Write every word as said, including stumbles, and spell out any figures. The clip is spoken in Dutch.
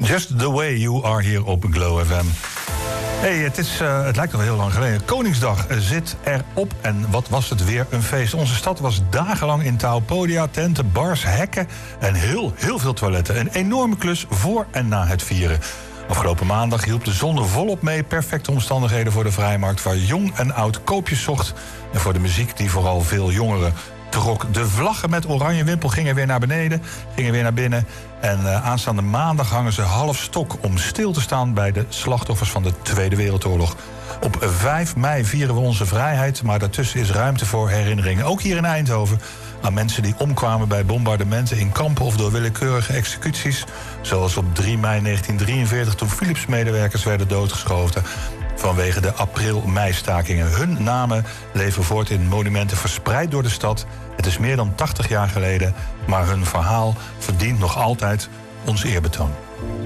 Just the way you are hier op Glow F M. Hey, het, is, uh, het lijkt al heel lang geleden. Koningsdag zit erop en wat was het weer een feest. Onze stad was dagenlang in touw. Podia, tenten, bars, hekken en heel, heel veel toiletten. Een enorme klus voor en na het vieren. Afgelopen maandag hielp de zon er volop mee. Perfecte omstandigheden voor de vrijmarkt, waar jong en oud koopjes zocht. En voor de muziek die vooral veel jongeren trok. De vlaggen met oranje wimpel gingen weer naar beneden, gingen weer naar binnen. En uh, aanstaande maandag hangen ze half stok om stil te staan bij de slachtoffers van de Tweede Wereldoorlog. Op vijf mei vieren we onze vrijheid, maar daartussen is ruimte voor herinneringen. Ook hier in Eindhoven aan mensen die omkwamen bij bombardementen in kampen of door willekeurige executies. Zoals op drie mei negentien drieënveertig toen Philips-medewerkers werden doodgeschoten vanwege de april-meistakingen. Hun namen leven voort in monumenten verspreid door de stad. Het is meer dan tachtig jaar geleden, maar hun verhaal verdient nog altijd ons eerbetoon.